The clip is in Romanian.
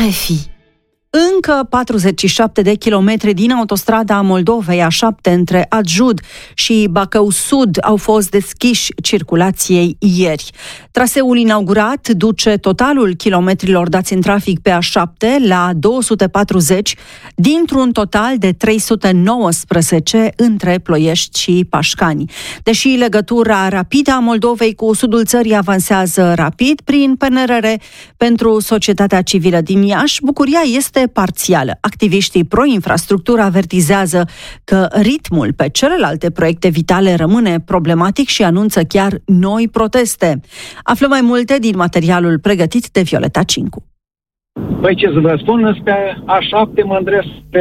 RFI. Încă 47 de kilometri din autostrada Moldovei A7 între Adjud și Bacău Sud au fost deschiși circulației ieri. Traseul inaugurat duce totalul kilometrilor dați în trafic pe A7 la 240, dintr-un total de 319 între Ploiești și Pașcani. Deși legătura rapidă a Moldovei cu sudul țării avansează rapid prin PNRR pentru societatea civilă din Iași, bucuria este parțială. Activiștii pro-infrastructură avertizează că ritmul pe celelalte proiecte vitale rămâne problematic și anunță chiar noi proteste. Aflăm mai multe din materialul pregătit de Violeta Cincu. Păi ce să vă spun, pe A7 mă îndrept